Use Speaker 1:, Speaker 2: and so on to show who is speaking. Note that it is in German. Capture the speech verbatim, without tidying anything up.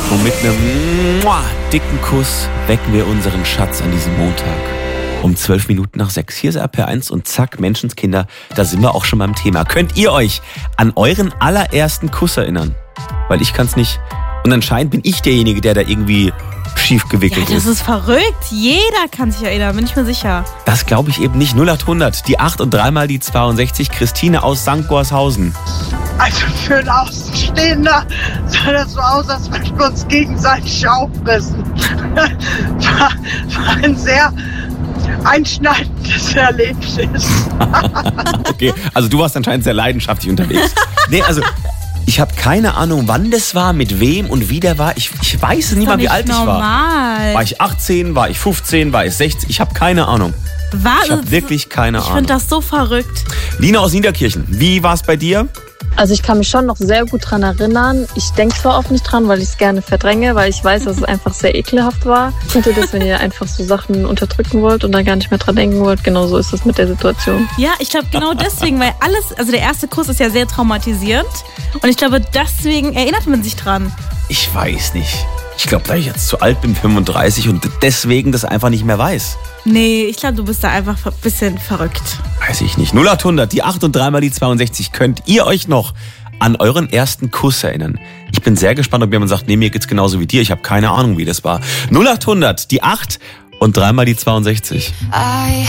Speaker 1: Und mit einem Mua, dicken Kuss wecken wir unseren Schatz an diesem Montag. Um zwölf Minuten nach sechs. Hier ist R P eins und zack, Menschenskinder, da sind wir auch schon beim Thema. Könnt ihr euch an euren allerersten Kuss erinnern? Weil ich kann's nicht. Und anscheinend bin ich derjenige, der da irgendwie schief gewickelt
Speaker 2: Ja, das
Speaker 1: ist.
Speaker 2: ist verrückt. Jeder kann sich erinnern, bin ich mir sicher.
Speaker 1: Das glaube ich eben nicht. null acht hundert, die acht und dreimal die zweiundsechzig. Christine aus Sankt Gorshausen.
Speaker 3: Also für einen Außenstehender sah das so aus, als würden wir uns gegenseitig auffressen. War, war ein sehr einschneidendes Erlebnis.
Speaker 1: Okay, also du warst anscheinend sehr leidenschaftlich unterwegs. Nee, also ich habe keine Ahnung, wann das war, mit wem und wie der war. Ich, ich weiß nicht mal, wie alt ich war.
Speaker 2: Normal.
Speaker 1: War ich achtzehn, war ich fünfzehn, war ich sechzehn? Ich habe keine Ahnung.
Speaker 2: War,
Speaker 1: Ich habe wirklich keine
Speaker 2: ich
Speaker 1: Ahnung.
Speaker 2: finde das so verrückt.
Speaker 1: Lina aus Niederkirchen, wie war es bei dir?
Speaker 4: Also ich kann mich schon noch sehr gut dran erinnern. Ich denke zwar oft nicht dran, weil ich es gerne verdränge, weil ich weiß, dass es einfach sehr ekelhaft war. Kennt ihr das, wenn ihr einfach so Sachen unterdrücken wollt und dann gar nicht mehr dran denken wollt? Genau so ist das mit der Situation.
Speaker 2: Ja, ich glaube genau deswegen, weil alles, also der erste Kuss ist ja sehr traumatisierend. Und ich glaube, deswegen erinnert man sich dran.
Speaker 1: Ich weiß nicht. Ich glaube, weil ich jetzt zu alt bin, fünfunddreißig, und deswegen das einfach nicht mehr weiß.
Speaker 2: Nee, ich glaube, du bist da einfach ein bisschen verrückt.
Speaker 1: Weiß ich nicht. null acht hundert, die acht und dreimal die zweiundsechzig. Könnt ihr euch noch an euren ersten Kuss erinnern? Ich bin sehr gespannt, ob jemand sagt, nee, mir geht's genauso wie dir. Ich habe keine Ahnung, wie das war. null acht hundert, die acht und dreimal die zweiundsechzig.